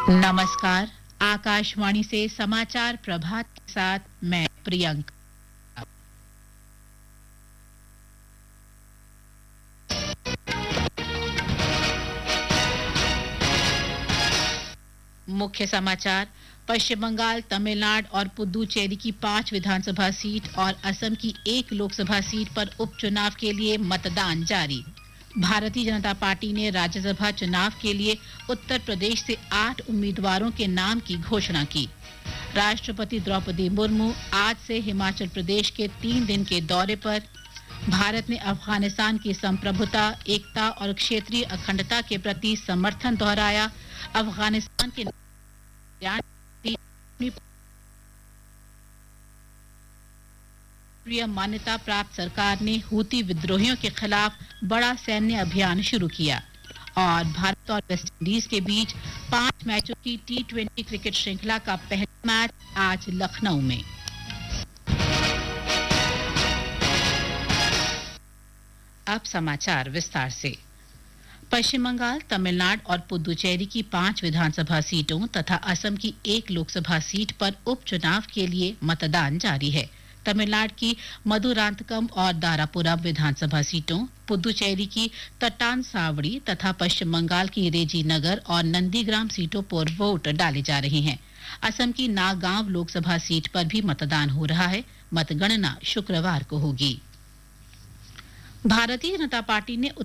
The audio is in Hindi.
नमस्कार। आकाशवाणी से समाचार प्रभात के साथ मैं प्रियंका। मुख्य समाचार। पश्चिम बंगाल, तमिलनाडु और पुदुचेरी की 5 विधानसभा सीट और असम की 1 लोकसभा सीट पर उपचुनाव के लिए मतदान जारी। भारतीय जनता पार्टी ने राज्यसभा चुनाव के लिए उत्तर प्रदेश से 8 उम्मीदवारों के नाम की घोषणा की। राष्ट्रपति द्रौपदी मुर्मू आज से हिमाचल प्रदेश के 3 दिन के दौरे पर। भारत ने अफगानिस्तान की संप्रभुता, एकता और क्षेत्रीय अखंडता के प्रति समर्थन दोहराया। अफगानिस्तान के मान्यता प्राप्त सरकार ने हूती विद्रोहियों के खिलाफ बड़ा सैन्य अभियान शुरू किया। और भारत और वेस्टइंडीज के बीच 5 मैचों की T20 क्रिकेट श्रृंखला का पहला मैच आज लखनऊ में। अब समाचार विस्तार से। पश्चिम बंगाल, तमिलनाडु और पुदुचेरी की 5 विधानसभा सीटों तथा असम की 1 लोकसभा सीट पर उपचुनाव के लिए मतदान जारी है। तमिलनाडु की मधुरांतकम और दारापुरम विधानसभा सीटों, पुदुचेरी की तट्टानसावड़ी तथा पश्चिम बंगाल की रेजी नगर और नंदीग्राम सीटों पर वोट डाले जा रहे हैं। असम की नागांव लोकसभा सीट पर भी मतदान हो रहा है। मतगणना शुक्रवार को होगी। भारतीय जनता पार्टी ने